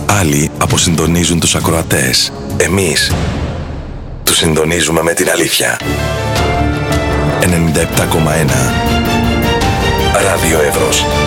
Άλλοι αποσυντονίζουν τους ακροατές. Εμείς τους συντονίζουμε με την αλήθεια. 97,1 Ράδιο Εύρος.